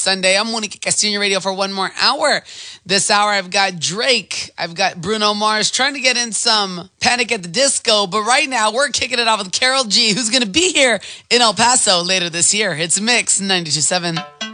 Sunday. I'm Monique Castillo Radio for one more hour. This hour, I've got Drake. I've got Bruno Mars trying to get in some Panic at the Disco. But right now, we're kicking it off with Karol G, who's going to be here in El Paso later this year. It's Mix 92.7.